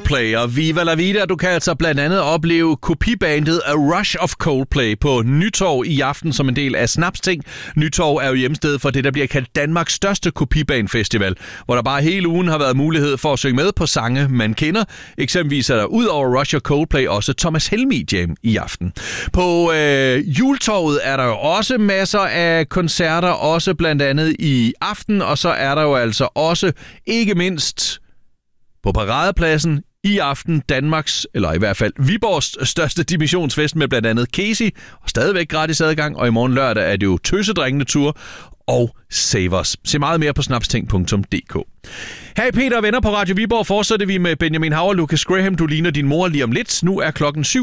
Coldplay og Viva La Vida. Du kan altså blandt andet opleve kopibandet A Rush of Coldplay på Nytorv i aften som en del af Snapsting. Nytorv er jo hjemsted for det, der bliver kaldt Danmarks største kopibandfestival, hvor der bare hele ugen har været mulighed for at synge med på sange, man kender. Eksempelvis er der ud over Rush of Coldplay også Thomas Helmig Jam i aften. På Juletorvet er der jo også masser af koncerter, også blandt andet i aften, og så er der jo altså også ikke mindst på Paradepladsen i aften Danmarks, eller i hvert fald Viborgs største dimissionsfest med blandt andet Casey, og stadigvæk gratis adgang, og i morgen lørdag er det jo Tøsedrengene Tour og Savers. Se meget mere på snapsting.dk. Hey Peter og venner på Radio Viborg, fortsætter vi med Benjamin Hav og Lucas Graham. Du ligner din mor lige om lidt. Nu er klokken 7:34.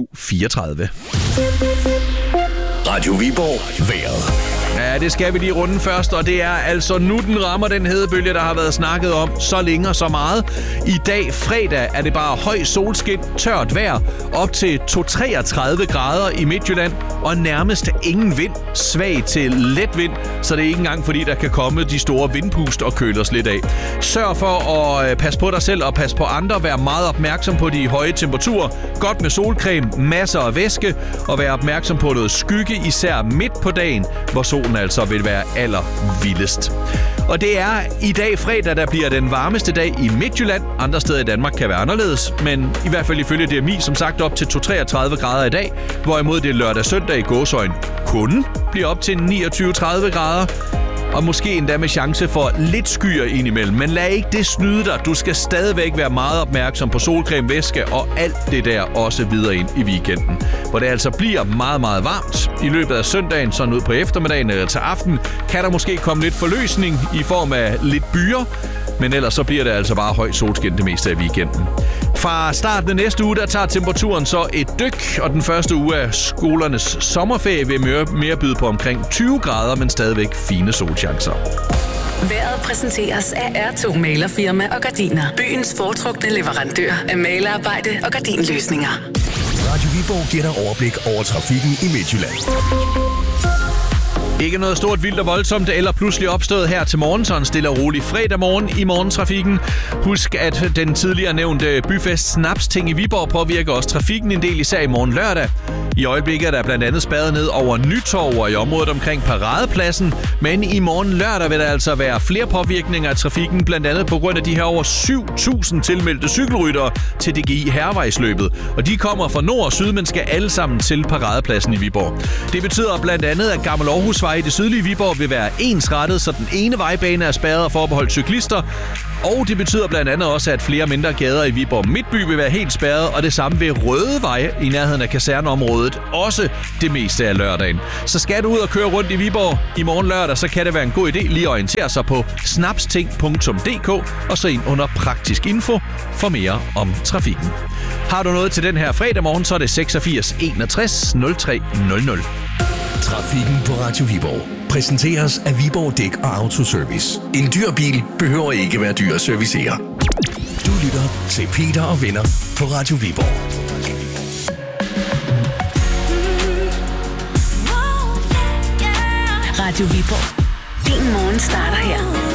Radio Viborg vejret. Ja, det skal vi lige runde først, og det er altså nu, den rammer den hedebølge, der har været snakket om så længe og så meget. I dag, fredag, er det bare høj solskin, tørt vejr, op til 33 grader i Midtjylland, og nærmest ingen vind, svag til let vind, så det er ikke engang fordi, der kan komme de store vindpust og køle os lidt af. Sørg for at passe på dig selv og passe på andre, vær meget opmærksom på de høje temperaturer, godt med solcreme, masser af væske, og vær opmærksom på noget skygge, især midt på dagen, hvor solen altså vil være allervildest. Og det er i dag fredag, der bliver den varmeste dag i Midtjylland. Andre steder i Danmark kan være anderledes, men i hvert fald ifølge DMI som sagt op til 33 grader i dag, hvorimod det lørdag søndag i gåseøjne kun bliver op til 29-30 grader. Og måske endda med chance for lidt skyer indimellem. Men lad ikke det snyde dig. Du skal stadigvæk være meget opmærksom på solcreme, væske og alt det der også videre ind i weekenden. Hvor det altså bliver meget, meget varmt. I løbet af søndagen, sådan ud på eftermiddagen eller til aften, kan der måske komme lidt forløsning i form af lidt byer. Men ellers så bliver det altså bare høj solskin det meste af weekenden. Fra starten af næste uge, der tager temperaturen så et dyk, og den første uge af skolernes sommerferie vil mere byde på omkring 20 grader, men stadigvæk fine solchancer. Vejret præsenteres af R2 Malerfirma og Gardiner. Byens foretrukne leverandør af malerarbejde og gardinløsninger. Radio Viborg giver dig overblik over trafikken i Midtjylland. Ikke noget stort, vildt og voldsomt eller pludselig opstået her til morgen, så en stille og rolig fredag morgen i morgentrafikken. Husk, at den tidligere nævnte byfest Snapsting i Viborg påvirker også trafikken en del, især i morgen lørdag. I øjeblikket er der blandt andet spadet ned over Nytorv og i området omkring Paradepladsen, men i morgen lørdag vil der altså være flere påvirkninger af trafikken, blandt andet på grund af de her over 7.000 tilmeldte cykelryttere til DGI Hærvejsløbet. Og de kommer fra nord og syd, men skal alle sammen til Paradepladsen i Viborg. Det betyder blandt andet, at Gammel Aarhusvej i det sydlige Viborg vil være ensrettet, så den ene vejbane er spærret og forbeholdt cyklister. Og det betyder blandt andet også, at flere mindre gader i Viborg Midtby vil være helt spærret, og det samme ved Rødevej i nærheden af kaserneområdet, også det meste af lørdagen. Så skal du ud og køre rundt i Viborg i morgen lørdag, så kan det være en god idé lige at orientere sig på snapsting.dk og så ind under praktisk info for mere om trafikken. Har du noget til den her fredag morgen, så er det 86 61 03 00. Trafikken på Radio Viborg præsenteres af Viborg Dæk og Autoservice. En dyr bil behøver ikke være dyr at servicere. Du lytter til Peter og venner på Radio Viborg. Radio Viborg. Din morgen starter her.